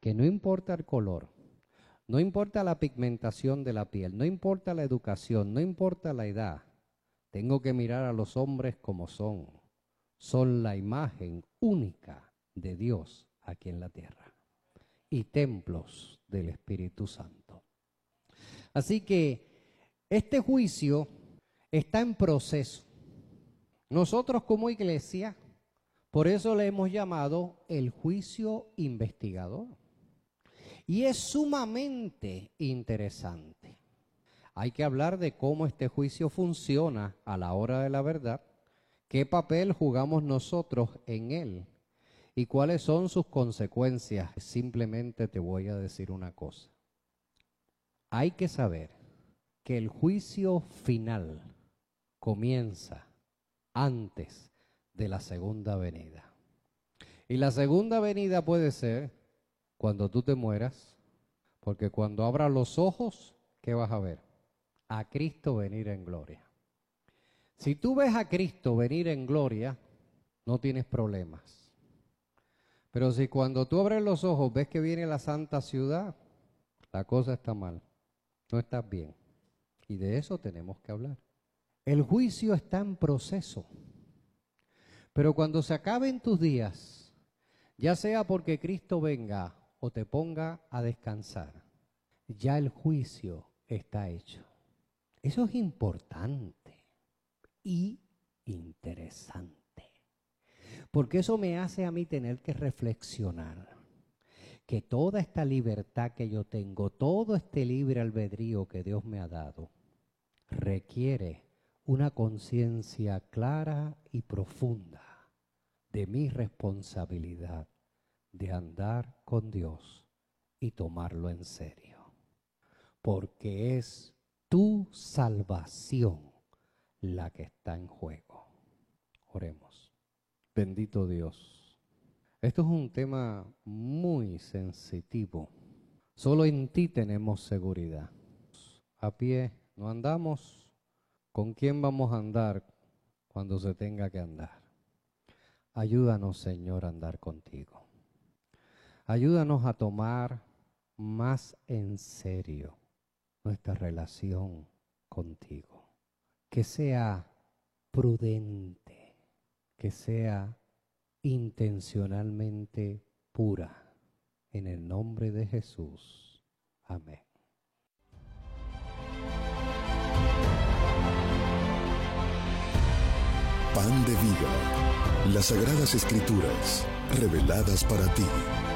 que no importa el color, no importa la pigmentación de la piel, no importa la educación, no importa la edad, tengo que mirar a los hombres como son. Son la imagen única de Dios aquí en la tierra y templos del Espíritu Santo. Así que este juicio está en proceso. Nosotros como iglesia, por eso le hemos llamado el juicio investigador. Y es sumamente interesante. Hay que hablar de cómo este juicio funciona a la hora de la verdad, qué papel jugamos nosotros en él y cuáles son sus consecuencias. Simplemente te voy a decir una cosa. Hay que saber que el juicio final comienza antes de la segunda venida. Y la segunda venida puede ser cuando tú te mueras, porque cuando abras los ojos, ¿qué vas a ver? A Cristo venir en gloria. Si tú ves a Cristo venir en gloria, no tienes problemas. Pero si cuando tú abres los ojos ves que viene la santa ciudad, la cosa está mal, no estás bien. Y de eso tenemos que hablar. El juicio está en proceso. Pero cuando se acaben tus días, ya sea porque Cristo venga o te ponga a descansar, ya el juicio está hecho. Eso es importante y interesante, porque eso me hace a mí tener que reflexionar que toda esta libertad que yo tengo, todo este libre albedrío que Dios me ha dado, requiere una conciencia clara y profunda de mi responsabilidad de andar con Dios y tomarlo en serio, porque es tu salvación la que está en juego. Oremos. Bendito Dios. Esto es un tema muy sensitivo. Solo en ti tenemos seguridad. A pie no andamos. ¿Con quién vamos a andar cuando se tenga que andar? Ayúdanos, Señor, a andar contigo. Ayúdanos a tomar más en serio nuestra relación contigo. Que sea prudente, que sea intencionalmente pura. En el nombre de Jesús. Amén. Pan de vida. Las Sagradas Escrituras, reveladas para ti.